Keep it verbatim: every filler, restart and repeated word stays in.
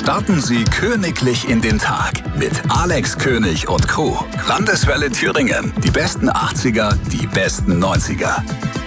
Starten Sie königlich in den Tag mit Alex König und Crew. Landeswelle Thüringen. Die besten achtziger, die besten neunziger.